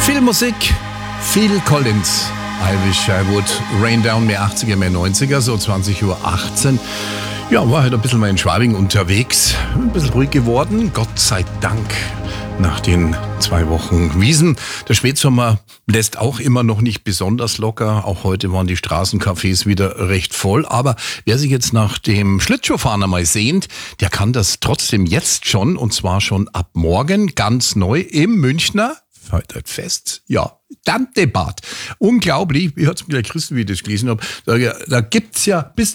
Viel Musik, Phil Collins. I wish I would rain down, mehr 80er, mehr 90er, so 20:18 Uhr. Ja, war halt ein bisschen mal in Schwabing unterwegs. Ein bisschen ruhig geworden, Gott sei Dank. Nach den 2 Wochen Wiesn. Der Spätsommer lässt auch immer noch nicht besonders locker. Auch heute waren die Straßencafés wieder recht voll. Aber wer sich jetzt nach dem Schlittschuhfahren einmal sehnt, der kann das trotzdem jetzt schon. Und zwar schon ab morgen ganz neu im Münchner Fest. Ja, Dantebad. Unglaublich. Ich hatte es gleich Christen, wie ich das gelesen habe. Da gibt's ja bis